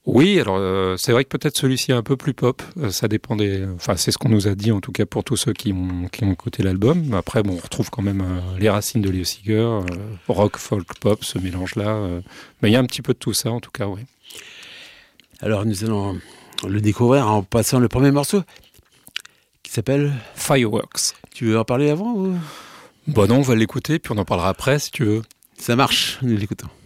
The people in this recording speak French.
Oui, alors c'est vrai que peut-être celui-ci est un peu plus pop. Ça dépend des. Enfin, c'est ce qu'on nous a dit en tout cas pour tous ceux qui ont écouté l'album. Après, bon, on retrouve quand même les racines de Leo Seeger, rock, folk, pop, ce mélange-là. Mais il y a un petit peu de tout ça en tout cas, oui. Alors nous allons le découvrir en passant le premier morceau qui s'appelle Fireworks. Tu veux en parler avant ou... Bon non, on va l'écouter puis on en parlera après si tu veux. Ça marche, nous l'écoutons.